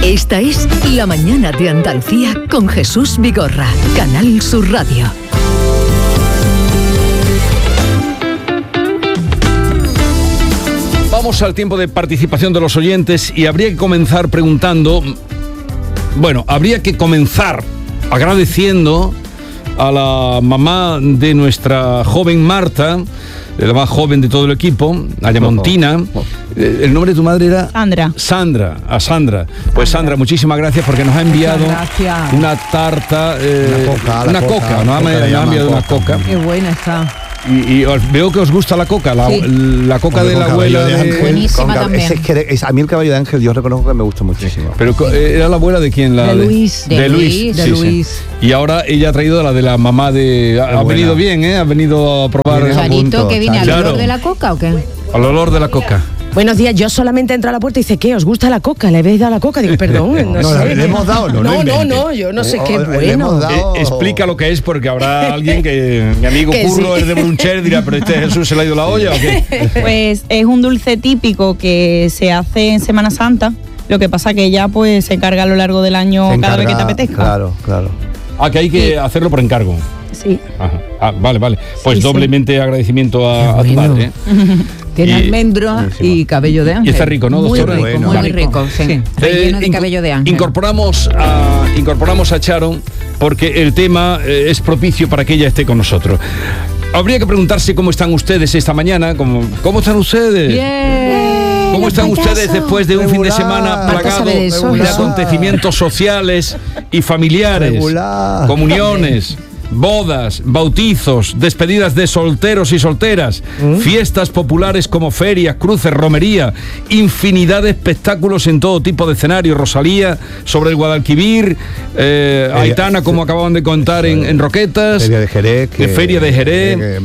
Esta es La Mañana de Andalucía con Jesús Vigorra, Canal Sur Radio. Vamos al tiempo de participación de los oyentes y habría que comenzar preguntando, habría que comenzar agradeciendo a la mamá de nuestra joven Marta, la más joven de todo el equipo, Ayamontina. El nombre de tu madre era Sandra. Sandra. Pues Sandra, muchísimas gracias porque nos ha enviado una tarta, una coca. Nos ha enviado una coca. Qué buena está. Y veo que os gusta la coca, la coca de la abuela de Ángel. Buenísima también. A mí el caballo de Ángel, yo reconozco que me gusta muchísimo. Pero ¿era la abuela de quién? De Luis. De Luis. Y ahora ella ha traído la de la mamá de... Ha venido bien, ¿eh? Ha venido a probar... Charito, ¿que viene al olor de la coca o qué? Al olor de la coca. Buenos días, yo solamente entro a la puerta y dice, ¿qué? ¿Os gusta la coca? ¿Le habéis dado la coca? Digo, perdón, no sé. ¿Le hemos dado? No, yo no sé qué bueno. Explica lo que es, porque habrá alguien que... Mi amigo Curro es de Bruncher, dirá, ¿pero Jesús se le ha ido la olla o qué? Pues es un dulce típico que se hace en Semana Santa. Lo que pasa que ya pues se encarga a lo largo del año cada vez que te apetezca. Claro. Que hay que hacerlo por encargo. Sí. Ajá. Vale. Pues doblemente agradecimiento a tu madre. Tiene almendro y cabello de ángel. Y está rico, ¿no, doctora? Muy rico, sí. Relleno de cabello de ángel. Incorporamos a Charo porque el tema es propicio para que ella esté con nosotros. Habría que preguntarse cómo están ustedes esta mañana. ¿Cómo están ustedes? Bien. ¿Cómo están ustedes después de un fin de semana plagado de acontecimientos sociales y familiares? Comuniones, bodas, bautizos, despedidas de solteros y solteras, fiestas populares como ferias, cruces, romería, infinidad de espectáculos en todo tipo de escenarios, Rosalía sobre el Guadalquivir, Aitana, como acababan de contar en Roquetas, Feria de Jerez,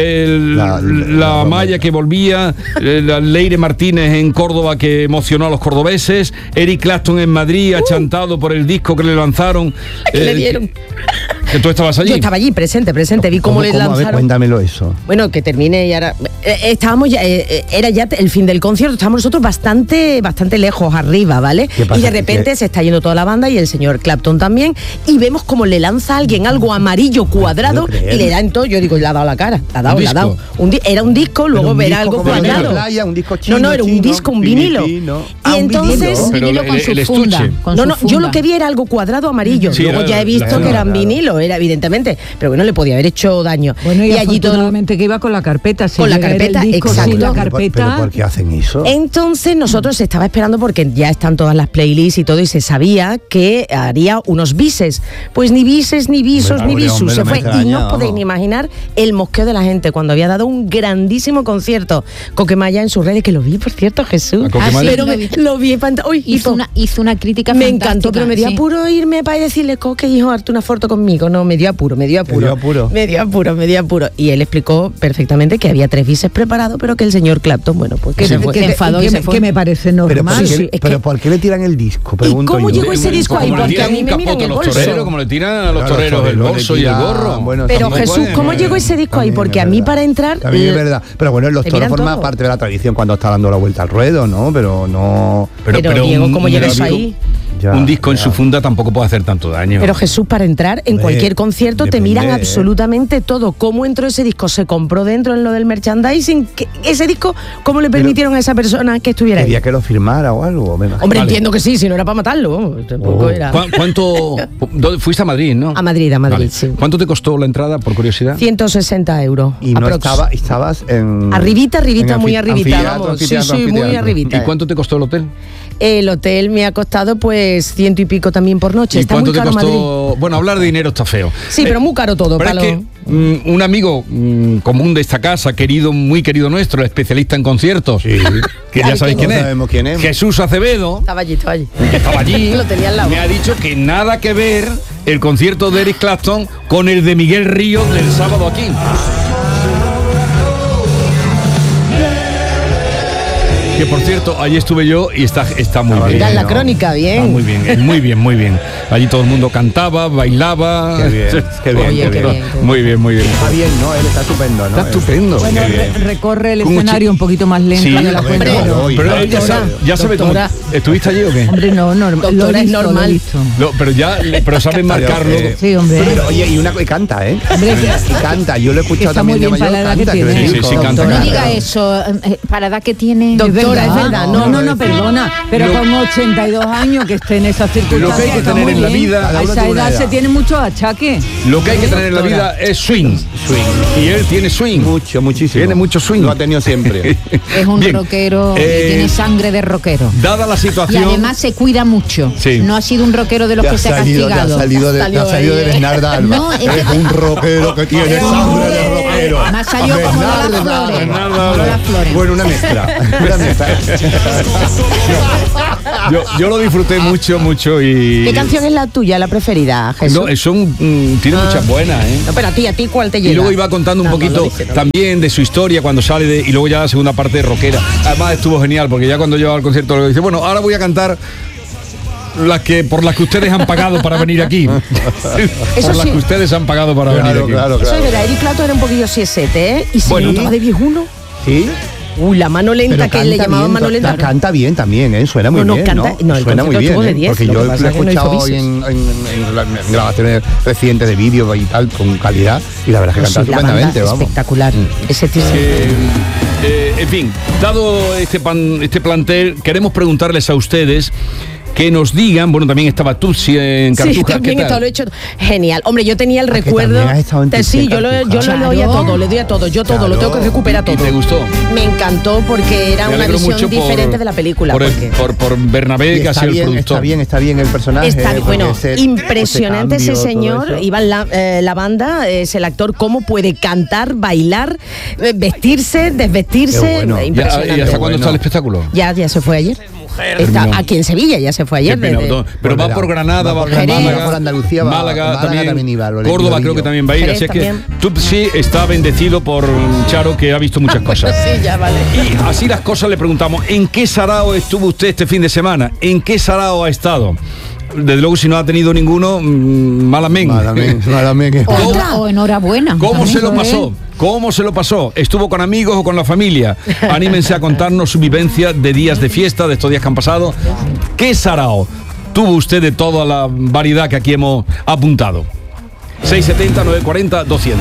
la Maya que volvía, la Leire Martínez en Córdoba que emocionó a los cordobeses, Eric Clapton en Madrid, achantado por el disco que le lanzaron. ¿Qué le dieron? Que tú estabas allí. Yo estaba allí presente, vi cómo le lanzaron. A ver, cuéntamelo eso. Bueno, que termine y ahora... estábamos ya, era ya el fin del concierto, estábamos nosotros bastante lejos arriba, ¿vale? Y de repente se está yendo toda la banda y el señor Clapton también, y vemos como le lanza a alguien algo amarillo cuadrado y le da en todo. Yo digo, le ha dado la cara, le ha dado. Era un disco, luego verá algo cuadrado. Un disco chino, no, era un disco, un vinilo. Y entonces... Un vinilo con su funda. Yo lo que vi era algo cuadrado amarillo. Luego ya he visto que eran vinilo, era evidentemente, pero bueno, le podía haber hecho daño. Bueno, y allí totalmente que iba con la carpeta. Con la carpeta, exacto. La carpeta. ¿Pero por qué hacen eso? Entonces nosotros se estaba esperando porque ya están todas las playlists y todo, y se sabía que haría unos bises. Pues ni bises, ni visos, ni bisus. Se fue y no os podéis ni imaginar el mosqueo de la gente cuando había dado un grandísimo concierto. Coquemaya en sus redes, que lo vi, por cierto, Jesús. Pero lo vi en pantalla. Hizo una crítica me fantástica. Encantó, pero me dio apuro irme para decirle, Coque, hijo, hazte una foto conmigo. No, me dio apuro. Y él explicó perfectamente que había 3 bises preparados, pero que el señor Clapton, bueno, pues que se fue. Que enfadó y se fue. Que me parece normal. Pero ¿por qué le tiran el disco? ¿Y cómo llegó ese disco ahí? Porque a mí me miran el bolso. Como le tiran a los toreros el bolso y el gorro. Pero Jesús, ¿cómo llegó ese disco ahí? Porque a mí para entrar... También es verdad. Pero bueno, los toros forman parte de la tradición cuando está dando la vuelta al ruedo, ¿no? Pero no... Pero Diego, ¿cómo llega eso ahí? Un disco en su funda tampoco puede hacer tanto daño. Pero Jesús, para entrar en cualquier concierto te miran absolutamente todo. ¿Cómo entró ese disco? ¿Se compró dentro en lo del merchandising? ¿Ese disco cómo le permitieron a esa persona que estuviera ahí? Quería que lo firmara o algo. Hombre, entiendo que sí, si no era para matarlo. Tampoco era. ¿Cuánto? Fuiste a Madrid, ¿no? A Madrid, vale. Sí. ¿Cuánto te costó la entrada, por curiosidad? 160 euros. Y no estabas en... Arribita, muy arribita, vamos. Sí, muy arribita. ¿Y cuánto te costó el hotel? El hotel me ha costado pues 100 y pico también por noche. ¿Y está cuánto muy caro te costó? Madrid. Bueno, hablar de dinero está feo. Sí, pero muy caro todo. Pero es que un amigo común de esta casa, muy querido nuestro, especialista en conciertos, que ya sabéis quién es. Sabemos quién es. Jesús Acevedo. Estaba allí. Que estaba allí. Lo tenía al lado. Me ha dicho que nada que ver el concierto de Eric Clapton con el de Miguel Ríos del sábado aquí. Que por cierto, allí estuve yo y está muy bien. Mira la crónica, bien. Está muy bien. Allí todo el mundo cantaba, bailaba. Qué bien. Muy bien. Está bien, ¿no? Él está estupendo, ¿no? Está estupendo. Bueno, recorre el escenario un poquito más lento de la cuenta. Pero él ya sabe cómo. ¿Estuviste allí o qué? Hombre, no, doctora, es normal. Pero sabe marcarlo. Sí, hombre. Pero, oye, y canta, ¿eh? Hombre, y canta. Yo lo he escuchado está también muy bien de mayor. para la edad Canta, que tiene. Sí, canta. No diga eso, para la edad que tiene. Doctora, es verdad. No, perdona. Pero con 82 años que esté en esa circunstancia. Lo que hay que tener en la vida. A esa edad se tiene muchos achaques. Lo que hay que tener en la vida es swing. Y él tiene swing. Muchísimo. Tiene mucho swing. Lo ha tenido siempre. Es un Bien. rockero, tiene sangre de rockero. Dada la Y situación. además se cuida mucho. Sí. No ha sido un rockero de los que se ha castigado. Ha salido de Bernard Alba. No, es es un rockero que tiene sangre de rockero. Más salió como Bernard Lola Flores. Bueno, una mezcla. Yo lo disfruté mucho y. ¿Qué canción es la tuya, la preferida, Jesús? No, tiene muchas buenas, ¿eh? No, pero a ti, ¿cuál te llega? Y luego iba contando un poquito también de su historia cuando sale y luego ya la segunda parte rockera. Además estuvo genial porque ya cuando llevaba al concierto lo dice, bueno, ahora voy a cantar por las que ustedes han pagado para venir aquí. Eso las sí. que ustedes han pagado para venir aquí. Claro. Eso es verdad, Eric Clapton era un poquillo siesete, ¿eh? Y se Bueno. notaba de viejuno. ¿Sí? La mano lenta, que le llamaban mano lenta. Canta bien también, ¿eh? Suena muy bien, canta, ¿no? el Suena muy concierto bien, estuvo de ¿eh? 10, Porque lo yo que lo pasa he es que no hizo escuchado bises. en grabaciones recientes de vídeo y tal, con calidad, y la verdad es que canta Sí, la banda estupendamente, vamos. espectacular. Ese tío En fin, dado este plantel, queremos preguntarles a ustedes que nos digan, bueno, también estaba Tutsi en Cartuja. Sí, también ¿qué esto tal? lo he hecho genial. Hombre, yo tenía el que recuerdo. también has estado en Tutsi Sí, en yo le doy a todo, le doy a todo. Yo todo, lo tengo que recuperar todo. ¿Y te gustó? Me encantó porque era Me una alegro visión mucho diferente de la película. Por Bernabé, Y que ha sido el productor. está bien el personaje. Bueno, porque impresionante ese ese cambio, todo señor. eso. Iba en la banda, es el actor, cómo puede cantar, bailar, vestirse, desvestirse. Qué bueno. Impresionante. ¿Y hasta cuándo está el espectáculo? Ya se fue ayer. Está aquí en Sevilla, ya se fue ayer. Qué pena, pero va por Granada, va por Málaga, por Andalucía, Málaga también iba, Córdoba creo que también va a ir, Jerez así es que también. Tutsi está bendecido por Charo, que ha visto muchas cosas. Sí, ya vale. Y así las cosas le preguntamos, ¿en qué sarao estuvo usted este fin de semana? ¿En qué sarao ha estado? Desde luego, si no ha tenido ninguno, malamente. O enhorabuena. ¿Cómo también. se lo pasó? ¿Cómo se lo pasó? ¿Estuvo con amigos o con la familia? Anímense a contarnos su vivencia de días de fiesta, de estos días que han pasado. ¿Qué sarao tuvo usted de toda la variedad que aquí hemos apuntado? 670, 940, 200.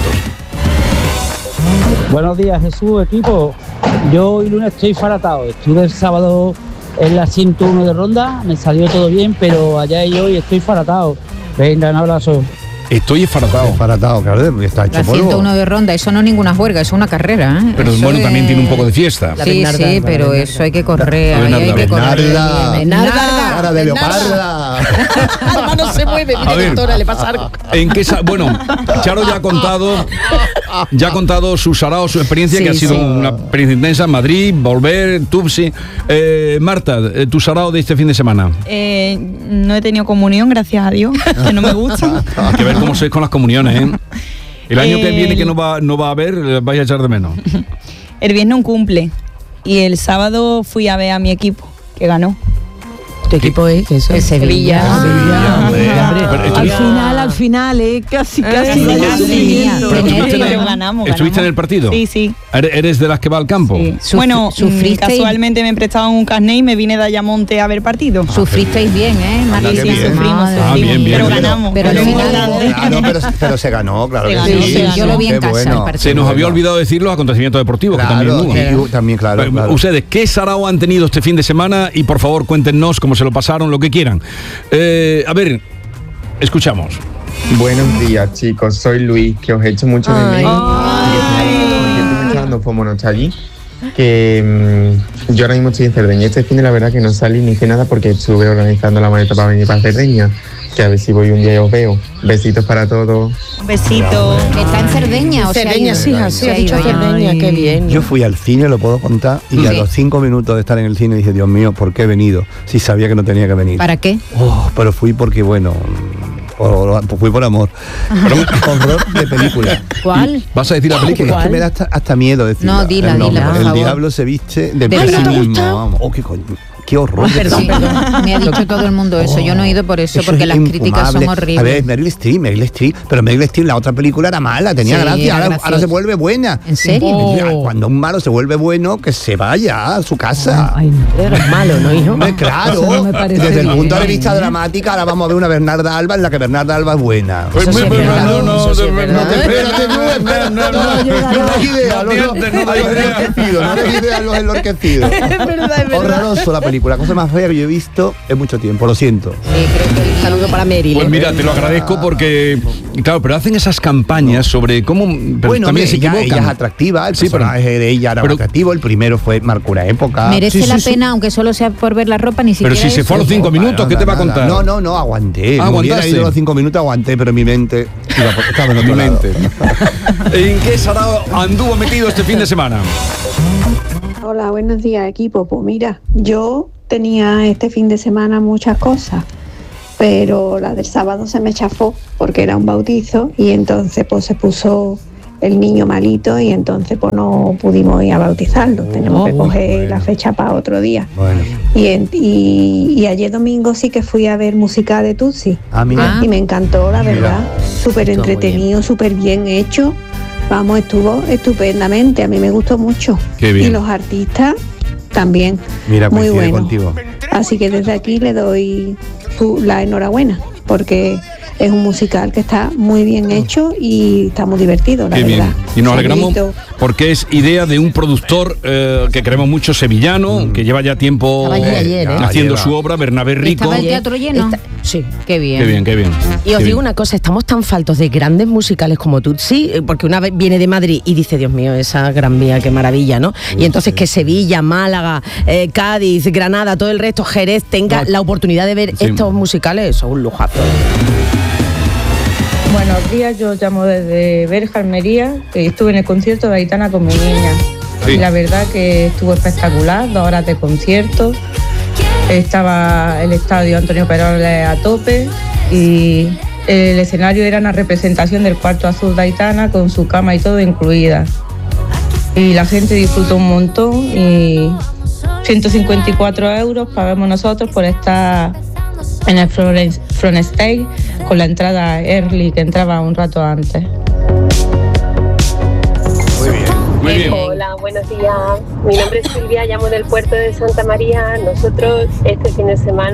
Buenos días, Jesús, equipo. Yo hoy lunes estoy faratado. Estuve el sábado en la 101 de Ronda, me salió todo bien, pero allá y hoy estoy faratado. Venga, un abrazo. Estoy esfaratado. Claro, está hecho La 101 de Ronda, eso no es ninguna juerga, es una carrera. ¿eh? Pero Eso bueno, también es- tiene un poco de fiesta. Sí, sí, pero eso hay que correr. Ahí hay que correr. Cara de leoparda. Además no se mueve, A mira, ver. doctora, le pasa algo. Bueno, Charo ya ha contado su sarao, su experiencia, Sí, que ha sido sí. una experiencia intensa. Madrid, volver, Tupsi. Marta, tu sarao de este fin de semana. No he tenido comunión, gracias a Dios, que no me gusta. Hay que ver cómo sois con las comuniones, ¿eh? El año que viene que no va a haber, vais a echar de menos. El viernes un cumple y el sábado fui a ver a mi equipo, que ganó. ¿Tu equipo es? ¿Qué es? El Sevilla. Al final, casi Pero ganamos. ¿Estuviste en el partido? Sí, sí. ¿Eres de las que va al campo? Sí. Bueno, sufristeis. casualmente me prestaban un carnet y me vine de Ayamonte a ver partido. Sufristeis bien, ¿eh? Anda, Sí, qué sí, bien. sufrimos, Ah, bien, bien, pero bien. ganamos. Pero que al es lo final- importante. pero se ganó, claro Se que ganó, sí. se ganó. Yo lo vi en Qué casa, bueno. el partido. Se nos había olvidado decir los acontecimientos deportivos, que Claro, también hubo. también, claro. Ustedes, ¿qué sarao han tenido este fin de semana? Y por favor, cuéntenos cómo se lo pasaron, lo que quieran. A ver, escuchamos. Buenos días, chicos. Soy Luis, que os echo mucho de menos. Y estoy echando Fomonoche allí. Que yo ahora mismo estoy en Cerdeña. Este fin de la verdad que no salí ni hice nada porque estuve organizando la maleta para venir para Cerdeña. Que a ver si voy un día y os veo. Besitos para todos. Un besito. Está en Cerdeña, o sea. Cerdeña, sí, así ha dicho Cerdeña, qué bien. Yo fui al cine, lo puedo contar, y a Sí. los 5 minutos de estar en el cine dije, Dios mío, ¿por qué he venido? Si sabía que no tenía que venir. ¿Para qué? Pero fui porque, bueno, fui por amor. Horror de película. ¿Cuál? ¿Vas a decir la película? Es que me da hasta miedo decirla. No, dila, El diablo se viste de sí mismo. Vamos. Oh, qué coño. Qué horror. Perdón. Me ha dicho todo el mundo eso. Yo no he ido por eso porque las críticas son horribles. A ver, Meryl Streep, pero Meryl Streep, la otra película era mala, tenía gracia, ahora se vuelve buena. ¿En serio? Cuando un malo se vuelve bueno, que se vaya a su casa. Ay, no, eres malo, ¿no, hijo? Claro, no me desde el punto de bien, vista dramática, ahora vamos a ver una Bernarda Alba en la que Bernarda Alba es buena. Pues Eso sí es verdad. no, Espérate, no des idea a los enloquecidos. Es verdad. Horroroso la película, cosa más fea que yo he visto en mucho tiempo, lo siento. Un saludo para Meryl. Pues mira, te lo agradezco porque, claro, pero hacen esas campañas sobre cómo, pero bueno, también se equivocan. Ella es atractiva, el Sí, personaje de ella era atractivo, el primero fue marcó una época. Merece la pena, aunque solo sea por ver la ropa, ni siquiera. Pero si se fue a los 5 minutos, ¿qué te va a contar? No, aguanté. ¿Aguantaste? Me hubiera ido a los 5 minutos, aguanté, pero mi mente estaba en otro Mi lado. mente. ¿En qué sarao anduvo metido este fin de semana? Hola, buenos días, equipo. Pues mira, yo tenía este fin de semana muchas cosas, pero la del sábado se me chafó porque era un bautizo y entonces pues se puso el niño malito y entonces pues no pudimos ir a bautizarlo. Tenemos que coger la fecha para otro día. Bueno. Y ayer domingo sí que fui a ver música de Tutsi. Mira. Y me encantó, la verdad. Súper entretenido, súper bien hecho. Vamos, estuvo estupendamente. A mí me gustó mucho. Qué bien. Y los artistas también. Mira, muy coincide bueno. contigo. Así que desde aquí le doy la enhorabuena, porque es un musical que está muy bien hecho y está muy divertido, la Qué verdad. bien. Y nos alegramos Bonito. porque es idea de un productor que queremos mucho, sevillano, que lleva ya tiempo Estaba allí ayer, haciendo su obra, Bernabé Rico. ¿Estaba el teatro lleno? Sí. Qué bien. Qué bien, qué bien. Y os digo una cosa, estamos tan faltos de grandes musicales como Tutsi, porque una vez viene de Madrid y dice, Dios mío, esa Gran Vía, qué maravilla, ¿no? Y entonces que Sevilla, Málaga, Cádiz, Granada, todo el resto, Jerez, tenga la oportunidad de ver estos musicales, eso es un lujazo. Buenos días, yo llamo desde Berja, Almería, que estuve en el concierto de Aitana con mi niña. Sí. Y la verdad que estuvo espectacular, 2 horas de concierto. Estaba el estadio Antonio Peroles a tope y el escenario era una representación del cuarto azul de Aitana con su cama y todo incluida. Y la gente disfrutó un montón y 154 euros pagamos nosotros por estar en el front stage con la entrada early que entraba un rato antes. Muy bien. Hola, buenos días. Mi nombre es Silvia, llamo del puerto de Santa María. Nosotros este fin de semana